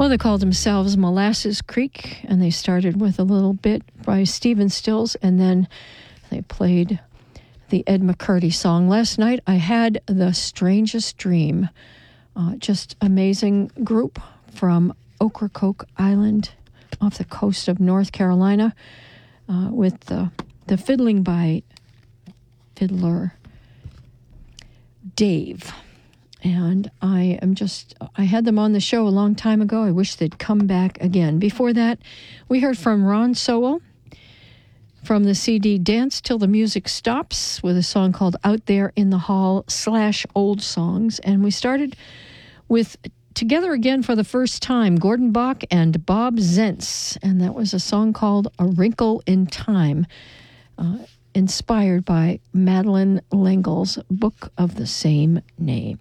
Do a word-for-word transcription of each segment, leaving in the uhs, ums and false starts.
Well, they called themselves Molasses Creek, and they started with a little bit by Stephen Stills, and then they played the Ed McCurdy song. Last night, I had The Strangest Dream, uh, just amazing group from Ocracoke Island off the coast of North Carolina, uh, with the, the fiddling by fiddler Dave. And I am just, I had them on the show a long time ago. I wish they'd come back again. Before that, we heard from Ron Sowell from the C D Dance Till the Music Stops with a song called Out There in the Hall slash Old Songs. And we started with Together Again for the First Time, Gordon Bach and Bob Zentz. And that was a song called A Wrinkle in Time, uh, inspired by Madeleine L'Engle's book of the same name.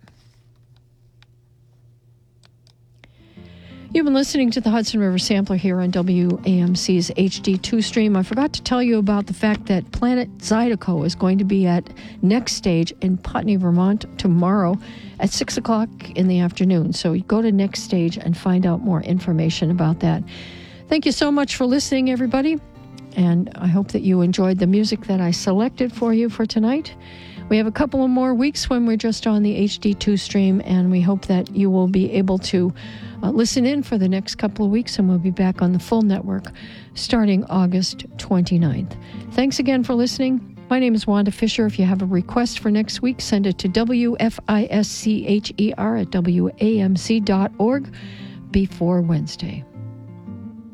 You've been listening to the Hudson River Sampler here on W A M C's H D two stream. I forgot to tell you about the fact that Planet Zydeco is going to be at Next Stage in Putney, Vermont tomorrow at six o'clock in the afternoon. So you go to Next Stage and find out more information about that. Thank you so much for listening, everybody. And I hope that you enjoyed the music that I selected for you for tonight. We have a couple of more weeks when we're just on the H D two stream, and we hope that you will be able to uh, listen in for the next couple of weeks, and we'll be back on the full network starting August twenty-ninth. Thanks again for listening. My name is Wanda Fisher. If you have a request for next week, send it to W F I S C H E R at W A M C dot org before Wednesday.